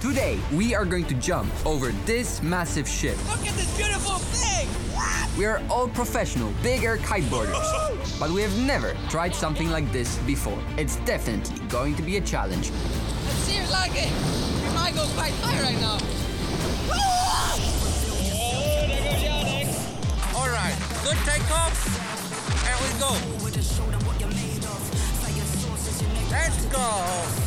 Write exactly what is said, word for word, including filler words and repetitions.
Today, we are going to jump over this massive ship. Look at this beautiful thing! We are all professional, big air kiteboarders. But we have never tried something like this before. It's definitely going to be a challenge. Let's see it like it. We might go quite high right now. Alright, good takeoff. And we go. Let's go.